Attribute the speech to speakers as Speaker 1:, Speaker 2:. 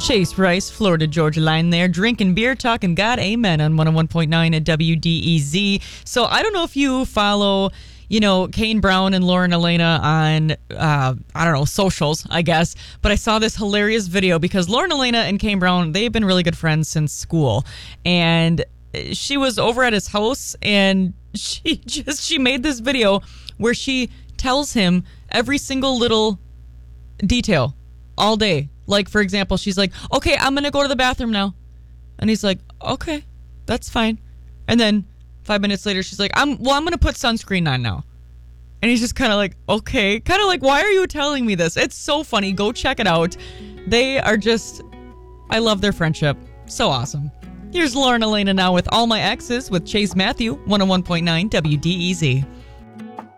Speaker 1: Chase Rice, Florida Georgia line there, drinking beer, talking God, amen on 101.9 at WDEZ. So I don't know if you follow, Kane Brown and Lauren Elena on, socials, I guess. But I saw this hilarious video because Lauren Elena and Kane Brown, they've been really good friends since school. And she was over at his house and she made this video where she tells him every single little detail all day. Like, for example, she's like, okay, I'm going to go to the bathroom now. And he's like, okay, that's fine. And then 5 minutes later, she's like, I'm going to put sunscreen on now. And he's just kind of like, okay. Kind of like, why are you telling me this? It's so funny. Go check it out. They are just, I love their friendship. So awesome. Here's Lauren Elena now with All My Exes with Chase Matthew, 101.9 WDEZ.